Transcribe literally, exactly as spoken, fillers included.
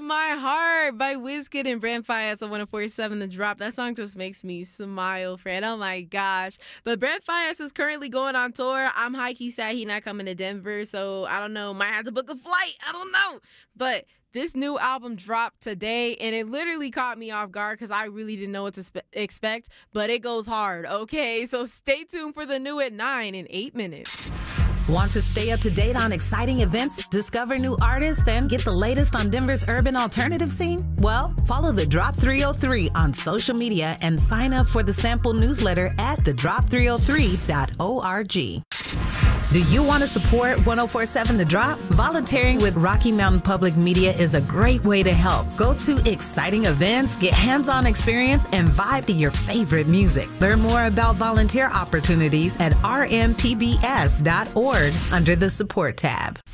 My Heart by Wizkid and Brand Fayez on one oh four point seven The Drop. That song just makes me smile, friend. Oh my gosh. But Brand Fayez is currently going on tour. I'm high-key sad he not coming to Denver, so I don't know. Might have to book a flight. I don't know. But this new album dropped today, and it literally caught me off guard because I really didn't know what to spe- expect, but it goes hard, okay? So stay tuned for the new at nine in eight minutes. Want to stay up to date on exciting events, discover new artists, and get the latest on Denver's urban alternative scene? Well, follow The Drop three oh three on social media and sign up for the sample newsletter at the drop three oh three dot org. Do you want to support one oh four point seven The Drop? Volunteering with Rocky Mountain Public Media is a great way to help. Go to exciting events, get hands-on experience, and vibe to your favorite music. Learn more about volunteer opportunities at r m p b s dot org under the support tab.